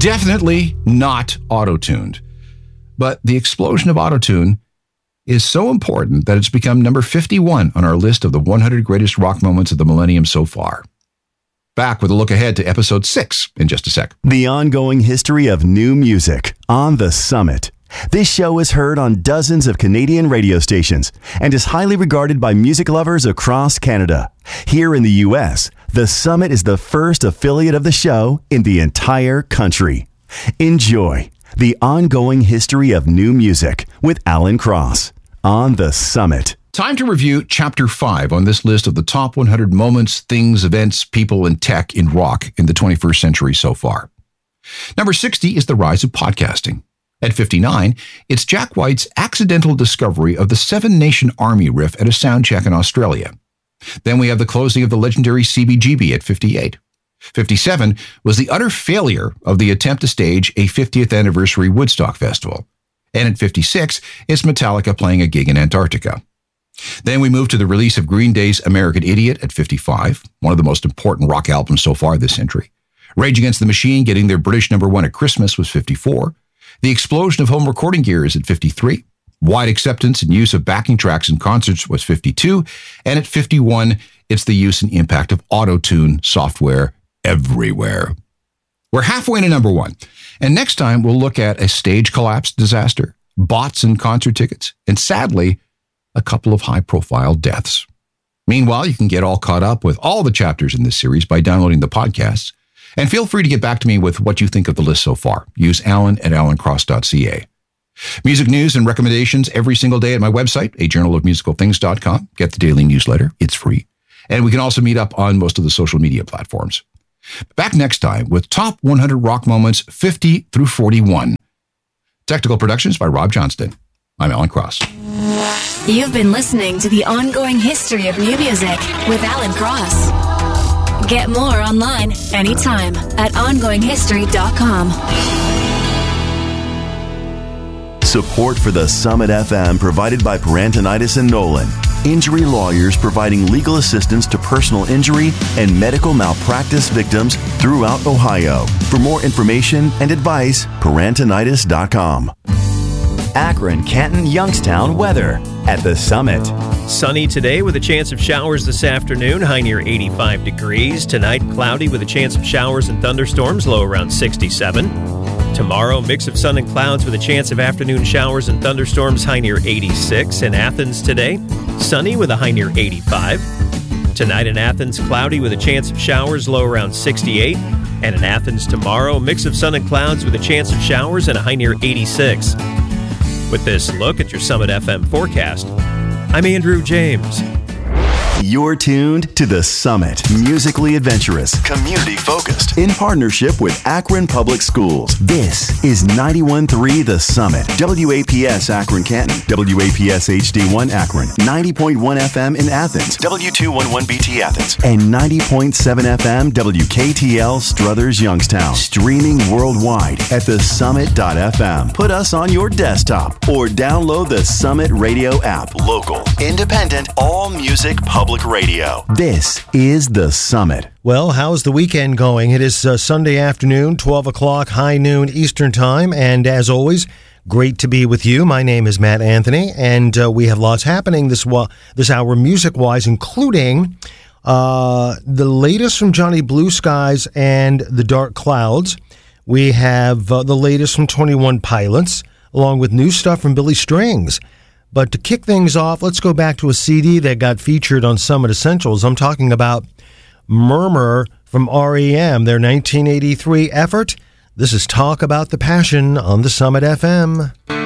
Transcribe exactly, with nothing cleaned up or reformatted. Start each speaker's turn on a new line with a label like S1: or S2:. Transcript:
S1: Definitely not auto-tuned. But the explosion of auto-tune is so important that it's become number fifty-one on our list of the one hundred greatest rock moments of the millennium so far. Back with a look ahead to episode six in just a sec.
S2: The ongoing history of new music on The Summit. This show is heard on dozens of Canadian radio stations and is highly regarded by music lovers across Canada. Here in the U S, The Summit is the first affiliate of the show in the entire country. Enjoy the ongoing history of new music with Alan Cross on The Summit.
S1: Time to review Chapter five on this list of the top one hundred moments, things, events, people, and tech in rock in the twenty-first century so far. Number sixty is the rise of podcasting. At fifty-nine, it's Jack White's accidental discovery of the Seven Nation Army riff at a sound check in Australia. Then we have the closing of the legendary C B G B at fifty-eight. fifty-seven was the utter failure of the attempt to stage a fiftieth anniversary Woodstock festival. And at fifty-six, it's Metallica playing a gig in Antarctica. Then we move to the release of Green Day's American Idiot at fifty-five, one of the most important rock albums so far this century. Rage Against the Machine getting their British number one at Christmas was fifty-four. The explosion of home recording gear is at fifty-three. Wide acceptance and use of backing tracks in concerts was fifty-two. And at fifty-one, it's the use and impact of auto-tune software everywhere. We're halfway to number one. And next time, we'll look at a stage collapse disaster, bots and concert tickets, and sadly, a couple of high-profile deaths. Meanwhile, you can get all caught up with all the chapters in this series by downloading the podcasts. And feel free to get back to me with what you think of the list so far. Use alan at alan cross dot c a. Music news and recommendations every single day at my website, a journal of musical things dot com. Get the daily newsletter. It's free. And we can also meet up on most of the social media platforms. Back next time with Top one hundred Rock Moments fifty through forty-one. Technical productions by Rob Johnston. I'm Alan Cross.
S3: You've been listening to the ongoing history of new music with Alan Cross. Get more online anytime at ongoing history dot com.
S2: Support for the Summit F M provided by Parantonitis and Nolan. Injury lawyers providing legal assistance to personal injury and medical malpractice victims throughout Ohio. For more information and advice, parantonitis dot com. Akron, Canton, Youngstown weather at the Summit.
S4: Sunny today with a chance of showers this afternoon, high near eighty-five degrees. Tonight, cloudy with a chance of showers and thunderstorms, low around sixty-seven. Tomorrow, mix of sun and clouds with a chance of afternoon showers and thunderstorms, high near eighty-six. In Athens today, sunny with a high near eighty-five. Tonight in Athens, cloudy with a chance of showers, low around sixty-eight. And in Athens tomorrow, mix of sun and clouds with a chance of showers and a high near eighty-six. With this look at your Summit F M forecast, I'm Andrew James.
S2: You're tuned to The Summit. Musically adventurous, community-focused, in partnership with Akron Public Schools. This is ninety-one point three The Summit. W A P S Akron Canton. W A P S H D one Akron. ninety point one F M in Athens. W two eleven B T Athens. And ninety point seven F M W K T L Struthers Youngstown. Streaming worldwide at the summit dot f m. Put us on your desktop or download the Summit Radio app. Local, independent, all music public radio. This is The Summit.
S5: Well, how's the weekend going? It is uh, Sunday afternoon, twelve o'clock, high noon Eastern Time, and as always, great to be with you. My name is Matt Anthony, and uh, we have lots happening this wa- this hour music-wise, including uh, the latest from Johnny Blue Skies and the Dark Clouds. We have uh, the latest from twenty-one Pilots, along with new stuff from Billy Strings. But to kick things off, let's go back to a C D that got featured on Summit Essentials. I'm talking about Murmur from R E M, their nineteen eighty-three effort. This is Talk About the Passion on the Summit F M.